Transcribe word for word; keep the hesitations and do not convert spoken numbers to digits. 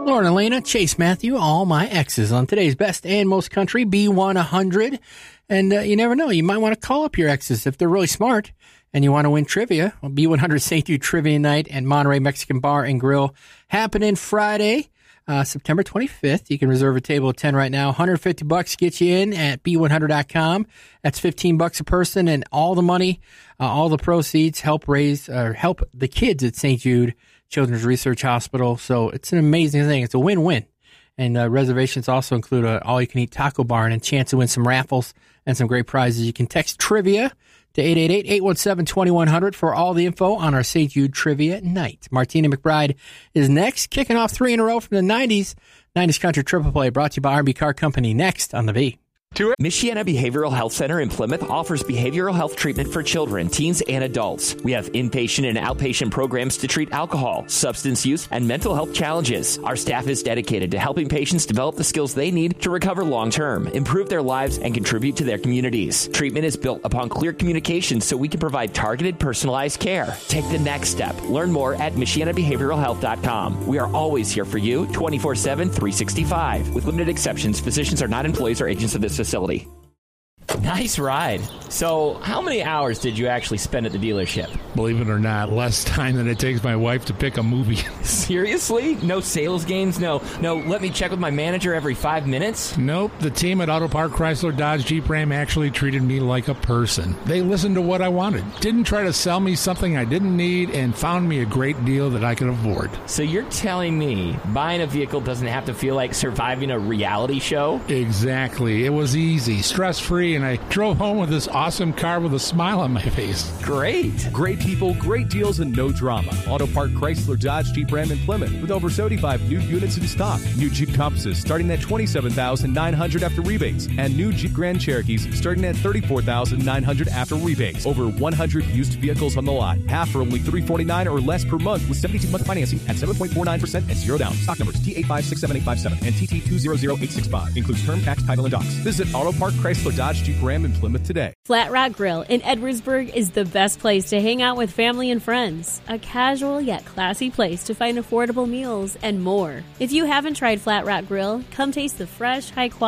Lauren Elena, Chase Matthew, all my exes on today's Best and Most Country, B one hundred. And uh, you never know, you might want to call up your exes if they're really smart and you want to win trivia. Well, B one hundred Saint Jude Trivia Night at Monterey Mexican Bar and Grill happening Friday, uh, September twenty-fifth. You can reserve a table at ten right now. one hundred fifty bucks get you in at B one hundred dot com. That's fifteen bucks a person, and all the money, uh, all the proceeds help raise or uh, help the kids at Saint Jude Children's Research Hospital. So it's an amazing thing. It's a win-win. And uh, reservations also include a all-you-can-eat taco bar and a chance to win some raffles and some great prizes. You can text trivia to eight eight eight, eight one seven, two one zero zero for all the info on our Saint Jude Trivia Night. Martina McBride is next, kicking off three in a row from the nineties. nineties Country Triple Play brought to you by R and B Car Company. Next on the V. Michiana Behavioral Health Center in Plymouth offers behavioral health treatment for children, teens, and adults. We have inpatient and outpatient programs to treat alcohol, substance use, and mental health challenges. Our staff is dedicated to helping patients develop the skills they need to recover long-term, improve their lives, and contribute to their communities. Treatment is built upon clear communication so we can provide targeted, personalized care. Take the next step. Learn more at Michiana Behavioral Health dot com. We are always here for you, twenty-four seven, three sixty-five. With limited exceptions, physicians are not employees or agents of this facility. Nice ride. So, how many hours did you actually spend at the dealership? Believe it or not, less time than it takes my wife to pick a movie. Seriously? No sales games? No, no, let me check with my manager every five minutes? Nope. The team at Auto Park Chrysler Dodge Jeep Ram actually treated me like a person. They listened to what I wanted, didn't try to sell me something I didn't need, and found me a great deal that I could afford. So you're telling me buying a vehicle doesn't have to feel like surviving a reality show? Exactly. It was easy, stress-free, and I drove home with this awesome car with a smile on my face. Great. Great people, great deals, and no drama. Auto Park Chrysler Dodge Jeep Ram in Plymouth with over seventy-five new units in stock. New Jeep Compasses starting at twenty-seven thousand nine hundred dollars after rebates. And new Jeep Grand Cherokees starting at thirty-four thousand nine hundred dollars after rebates. Over one hundred used vehicles on the lot. Half for only three hundred forty-nine dollars or less per month with seventy-two month financing at seven point four nine percent and zero down. Stock numbers T eight five six seven eight five seven and T T two zero zero eight six five. Includes term, tax, title, and docs. Visit Auto Park Chrysler Dodge Jeep Ram in Plymouth today. Flat Rock Grill in Edwardsburg is the best place to hang out with family and friends. A casual yet classy place to find affordable meals and more. If you haven't tried Flat Rock Grill, come taste the fresh, high quality